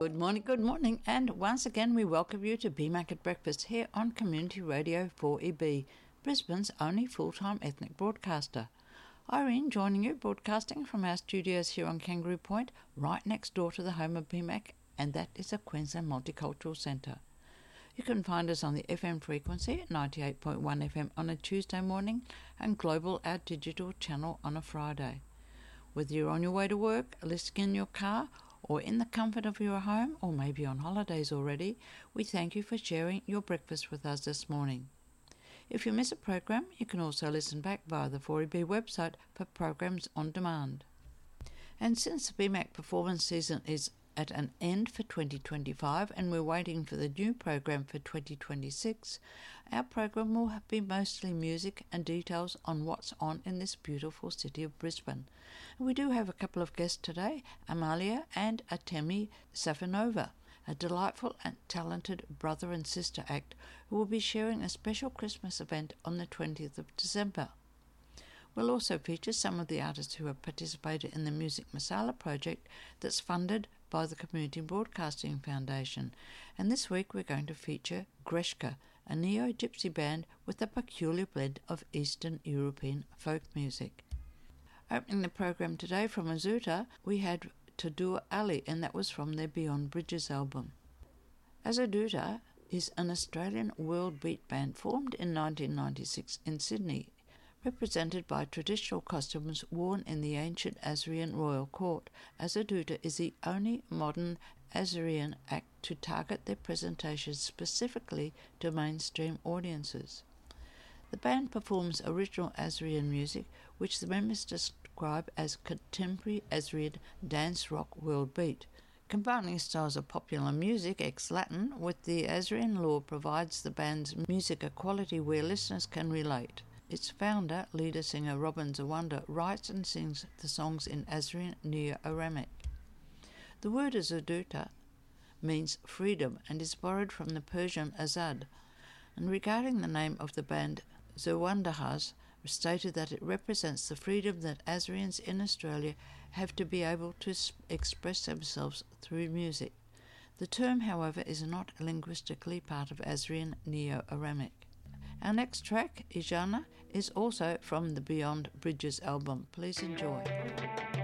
Good morning, and once again we welcome you to BMAC at Breakfast here on Community Radio 4EB, Brisbane's only full-time ethnic broadcaster. Irene joining you, broadcasting from our studios here on Kangaroo Point, right next door to the home of BMAC, and that is the Queensland Multicultural Centre. You can find us on the FM frequency at 98.1 FM on a Tuesday morning and Global, our digital channel, on a Friday. Whether you're on your way to work, listening in your car, or in the comfort of your home, or maybe on holidays already, we thank you for sharing your breakfast with us this morning. If you miss a program, you can also listen back via the 4EB website for programs on demand. And since the BMAC performance season is at an end for 2025 and we're waiting for the new program for 2026, our program will be mostly music and details on what's on in this beautiful city of Brisbane. And we do have a couple of guests today, Amalia and Atemi Safanova, a delightful and talented brother and sister act who will be sharing a special Christmas event on the 20th of December. We'll also feature some of the artists who have participated in the Music Masala project that's funded by the Community Broadcasting Foundation. And this week we're going to feature Greshka, a neo-gypsy band with a peculiar blend of Eastern European folk music. Opening the program today from Azuta, we had Tadur Ali, and that was from their Beyond Bridges album. Azuta is an Australian world beat band formed in 1996 in Sydney, represented by traditional costumes worn in the ancient Assyrian royal court. Azuta is the only modern Assyrian act to target their presentations specifically to mainstream audiences. The band performs original Assyrian music, which the members describe as contemporary Assyrian dance rock world beat. Combining styles of popular music ex-Latin with the Assyrian lore provides the band's music a quality where listeners can relate. Its founder, leader singer Robin Zawanda, writes and sings the songs in Assyrian Neo-Aramic. The word Azuta means freedom and is borrowed from the Persian Azad. And regarding the name of the band, Zawanda has stated that it represents the freedom that Assyrians in Australia have to be able to express themselves through music. The term, however, is not linguistically part of Assyrian Neo-Aramic. Our next track, Ijana, is also from the Beyond Bridges album. Please enjoy.